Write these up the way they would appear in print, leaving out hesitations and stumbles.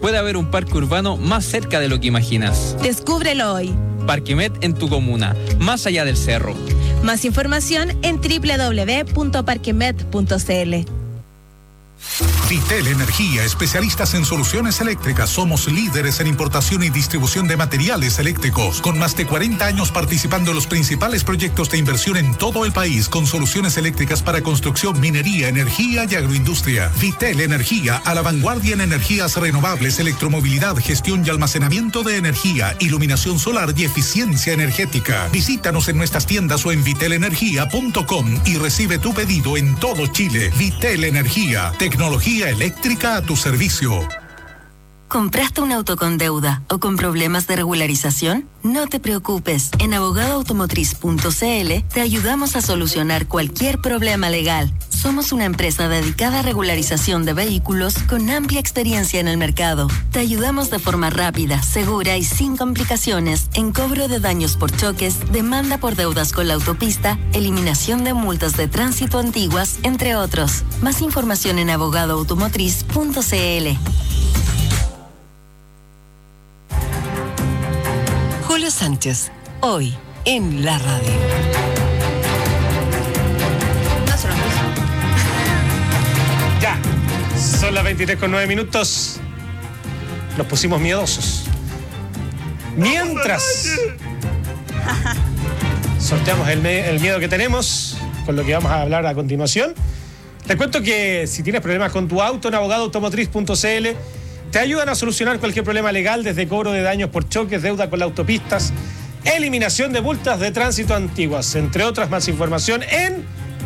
puede haber un parque urbano más cerca de lo que imaginas. Descúbrelo hoy. Parquemet en tu comuna, más allá del cerro. Más información en www.parquemet.cl. Vitel Energía, especialistas en soluciones eléctricas. Somos líderes en importación y distribución de materiales eléctricos, con más de 40 años participando en los principales proyectos de inversión en todo el país, con soluciones eléctricas para construcción, minería, energía y agroindustria. Vitel Energía, a la vanguardia en energías renovables, electromovilidad, gestión y almacenamiento de energía, iluminación solar y eficiencia energética. Visítanos en nuestras tiendas o en vitelenergia.com y recibe tu pedido en todo Chile. Vitel Energía, tecnología eléctrica a tu servicio. ¿Compraste un auto con deuda o con problemas de regularización? No te preocupes. En abogadoautomotriz.cl te ayudamos a solucionar cualquier problema legal. Somos una empresa dedicada a regularización de vehículos con amplia experiencia en el mercado. Te ayudamos de forma rápida, segura y sin complicaciones en cobro de daños por choques, demanda por deudas con la autopista, eliminación de multas de tránsito antiguas, entre otros. Más información en abogadoautomotriz.cl. Julio Sánchez, hoy en la radio. Ya, son las 23:09. Nos pusimos miedosos. Mientras sorteamos el miedo que tenemos con lo que vamos a hablar a continuación, te cuento que si tienes problemas con tu auto, en abogadoautomotriz.cl te ayudan a solucionar cualquier problema legal, desde cobro de daños por choques, deuda con las autopistas, eliminación de multas de tránsito antiguas, entre otras. Más información en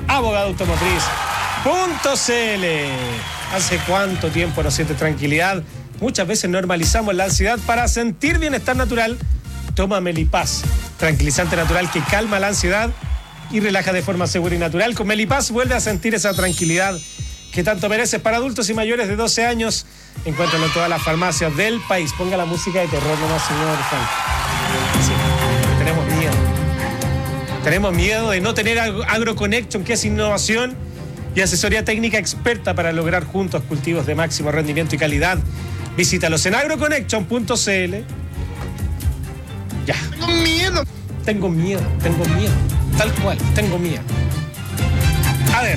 abogadoautomotriz.cl. ¿Hace cuánto tiempo no sientes tranquilidad? Muchas veces normalizamos la ansiedad. Para sentir bienestar natural, toma Melipaz, tranquilizante natural que calma la ansiedad y relaja de forma segura y natural. Con Melipaz vuelve a sentir esa tranquilidad que tanto mereces. Para adultos y mayores de 12 años, encuéntralo en todas las farmacias del país. Ponga la música de terror nomás, señor Frank. Sí, tenemos miedo. Tenemos miedo de no tener AgroConnection, que es innovación y asesoría técnica experta para lograr juntos cultivos de máximo rendimiento y calidad. Visítalos en agroconnection.cl. Ya. Tengo miedo. Tal cual, tengo miedo. A ver.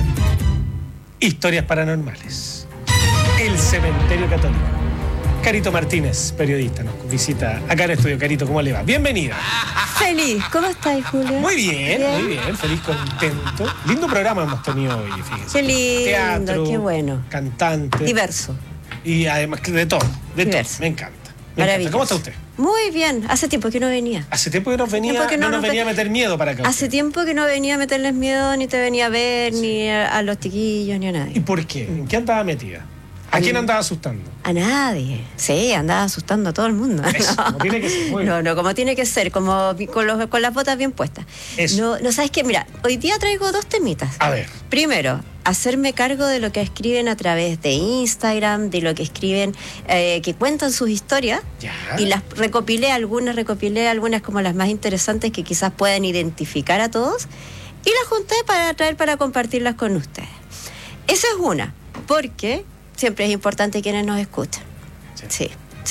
Historias paranormales. El cementerio católico. Carito Martínez, periodista, nos visita acá en el estudio. Carito, ¿cómo le va? Bienvenida. Feliz. ¿Cómo estáis, Julio? Muy bien. Feliz, contento. Lindo programa hemos tenido hoy, fíjense. Qué lindo, teatro, qué bueno. Cantante. Diverso. Y además de todo. Diverso. Me encanta. Maravilloso. ¿Cómo está usted? Muy bien. Hace tiempo que no venía. Hace tiempo que nos venía, no nos venía a meter miedo para acá. Hace tiempo que no venía a meterles miedo, ni te venía a ver, ni a los chiquillos, ni a nadie. ¿Y por qué? ¿En qué andaba metida? ¿A quién andaba asustando? A nadie. Sí, andaba asustando a todo el mundo. Eso, como tiene que ser. No, como tiene que ser, como con las botas bien puestas. Eso. No, ¿sabes qué? Mira, hoy día traigo dos temitas. A ver. Primero, hacerme cargo de lo que escriben a través de Instagram, de lo que escriben, que cuentan sus historias. Ya. Y las recopilé algunas como las más interesantes que quizás puedan identificar a todos. Y las junté para traer para compartirlas con ustedes. Esa es una, porque siempre es importante quienes nos escuchan. Sí.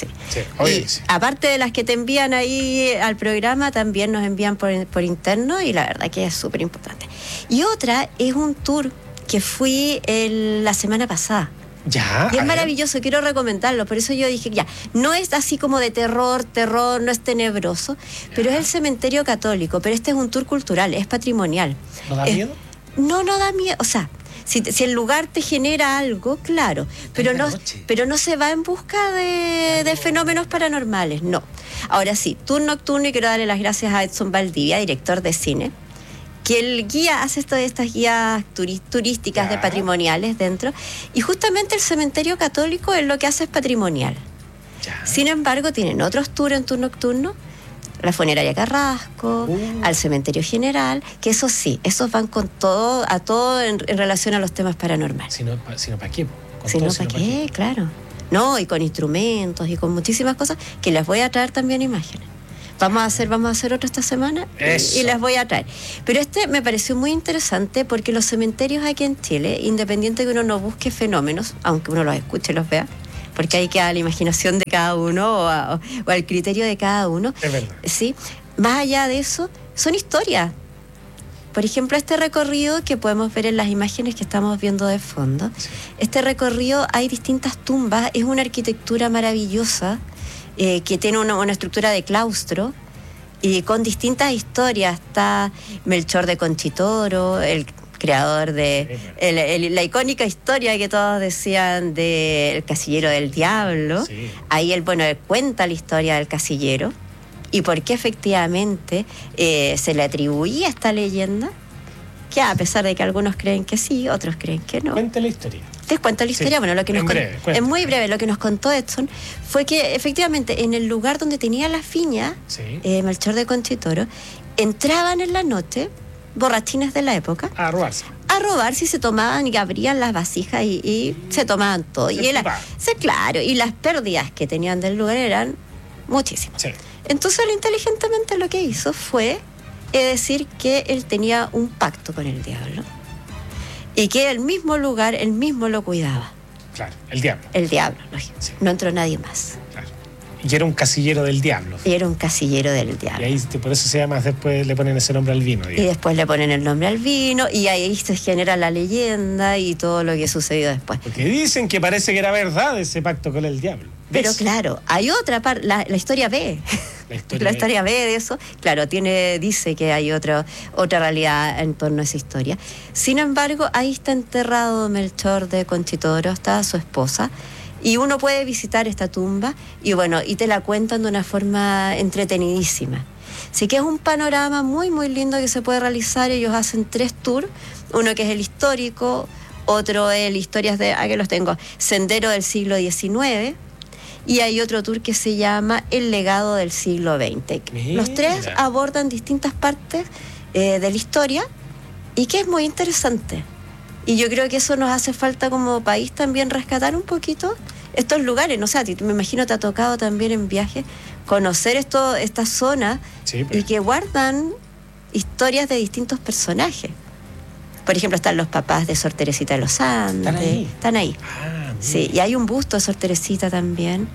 Oye, y aparte de las que te envían ahí al programa, también nos envían por interno, y la verdad que es súper importante. Y otra es un tour que fui la semana pasada. Ya. Y es maravilloso, quiero recomendarlo. Por eso yo dije, ya, no es así como de terror, no es tenebroso, pero es el cementerio católico. Pero este es un tour cultural, es patrimonial. ¿No da miedo? No da miedo. O sea, si el lugar te genera algo, claro, pero no se va en busca de fenómenos paranormales, no. Ahora sí, tour nocturno, y quiero darle las gracias a Edson Valdivia, director de cine, que el guía hace estas guías turísticas de patrimoniales dentro, y justamente el cementerio católico es lo que hace es patrimonial. Ya. Sin embargo, tienen otros tours en tour nocturno, la funeraria Carrasco, al cementerio general, que eso sí, esos van con todo en relación a los temas paranormales. Si no, ¿para qué? ¿Para qué? Claro. No, y con instrumentos y con muchísimas cosas, que les voy a traer también imágenes. Vamos a hacer otro esta semana y les voy a traer. Pero este me pareció muy interesante porque los cementerios aquí en Chile, independiente que uno no busque fenómenos, aunque uno los escuche y los vea, porque hay que a la imaginación de cada uno o al criterio de cada uno. Es verdad. Sí, más allá de eso, son historias. Por ejemplo, este recorrido que podemos ver en las imágenes que estamos viendo de fondo, este recorrido hay distintas tumbas, es una arquitectura maravillosa que tiene una estructura de claustro y con distintas historias. Está Melchor de Conchitoro, el creador de la icónica historia que todos decían del casillero del diablo. Sí. Ahí él cuenta la historia del casillero y por qué efectivamente se le atribuía esta leyenda, que a pesar de que algunos creen que sí, otros creen que no. Cuente la historia. ¿Te cuento la historia? Sí, Bueno, lo que es muy breve. Lo que nos contó Edson fue que efectivamente en el lugar donde tenía la viña, Melchor de Conchitoro, entraban en la noche borrachines de la época A robarse. a robar, si se tomaban y abrían las vasijas y se tomaban todo. Claro, y las pérdidas que tenían del lugar eran muchísimas. Sí. Entonces él inteligentemente lo que hizo fue decir que él tenía un pacto con el diablo y que el mismo lugar, él mismo lo cuidaba. Claro, el diablo. El diablo, lógico. Sí. No entró nadie más. Claro. Y era un casillero del diablo. Y era un casillero del diablo. Y ahí por eso se llama, después le ponen ese nombre al vino. Y después le ponen el nombre al vino y ahí se genera la leyenda y todo lo que sucedió después. Porque dicen que parece que era verdad ese pacto con el diablo. Pero ¿Ves? claro, hay otra parte, la historia B. La historia B de eso, claro, dice que hay otra realidad en torno a esa historia. Sin embargo, ahí está enterrado Melchor de Conchitoro, está su esposa, y uno puede visitar esta tumba y bueno, y te la cuentan de una forma entretenidísima. Así que es un panorama muy, muy lindo que se puede realizar. Ellos hacen 3 tours, uno que es el histórico, otro es historias de, aquí los tengo, Sendero del siglo XIX, y hay otro tour que se llama El legado del siglo XX. Mira. Los 3 abordan distintas partes de la historia y que es muy interesante. Y yo creo que eso nos hace falta como país también rescatar un poquito estos lugares. No sé, a ti me imagino te ha tocado también en viaje conocer estas zonas y que guardan historias de distintos personajes. Por ejemplo, están los papás de Sor Teresita de los Andes. Están ahí. Sí, y hay un busto de Sor Teresita también.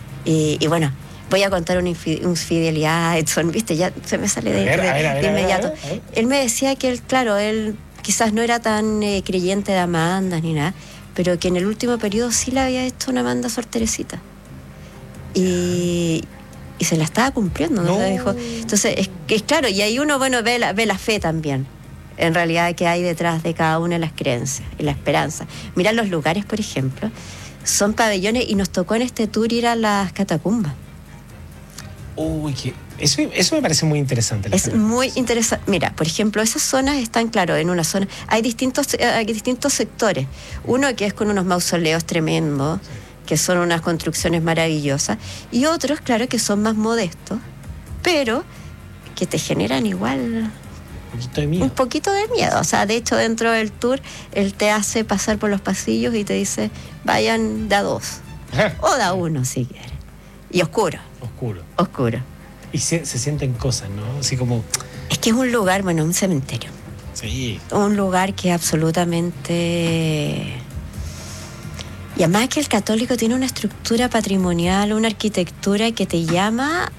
Y bueno, voy a contar una infidelidad a Edson, ¿viste? Ya se me sale de inmediato. A ver. Él me decía que él quizás no era tan creyente de Amanda ni nada, pero que en el último periodo sí le había hecho una Amanda a Sor Teresita. Y se la estaba cumpliendo, ¿no? Dijo. Entonces, es claro, y ahí uno, bueno, ve la fe también. En realidad, que hay detrás de cada una de las creencias y la esperanza. Mirá los lugares, por ejemplo, son pabellones y nos tocó en este tour ir a las catacumbas. Uy, eso me parece muy interesante. Es muy interesante. Mira, por ejemplo, esas zonas están, claro, en una zona. Hay distintos sectores. Uno que es con unos mausoleos tremendos, que son unas construcciones maravillosas, y otros, claro, que son más modestos, pero que te generan igual un poquito de miedo. O sea, de hecho, dentro del tour, él te hace pasar por los pasillos y te dice, vayan de a 2. O de a 1, si quieren. Y oscuro. Y se sienten cosas, ¿no? Así como... Es que es un lugar, bueno, un cementerio. Sí. Un lugar que absolutamente... Y además que el católico tiene una estructura patrimonial, una arquitectura que te llama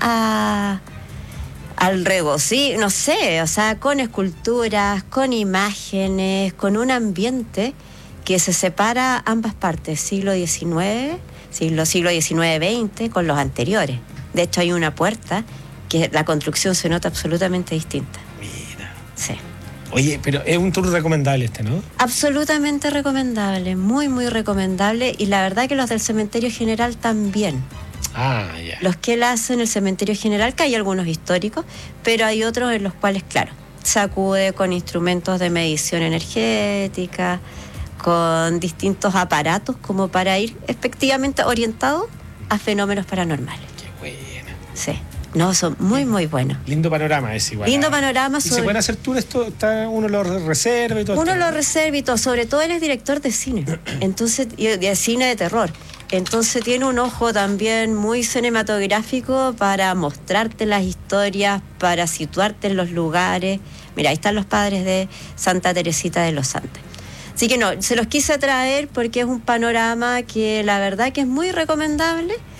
al regocijo, no sé, o sea, con esculturas, con imágenes, con un ambiente que se separa ambas partes, siglo XIX, siglo XIX-XX, con los anteriores. De hecho, hay una puerta que la construcción se nota absolutamente distinta. Mira. Sí. Oye, pero es un tour recomendable ¿no? Absolutamente recomendable, muy, muy recomendable. Y la verdad que los del Cementerio General también. Ya. Los que él hace en el Cementerio General, que hay algunos históricos, pero hay otros en los cuales, claro, se acude con instrumentos de medición energética, con distintos aparatos como para ir efectivamente orientados a fenómenos paranormales. Qué buena. Sí. No, son muy, muy buenos. Lindo panorama es igual. Lindo panorama. ¿Y se pueden hacer tours? Uno lo reserva y todo. Uno lo reserva y todo. Sobre todo él es director de cine. Entonces, y de cine de terror. Entonces tiene un ojo también muy cinematográfico para mostrarte las historias, para situarte en los lugares. Mira, ahí están los padres de Santa Teresita de los Andes. Así que no, se los quise traer porque es un panorama que la verdad que es muy recomendable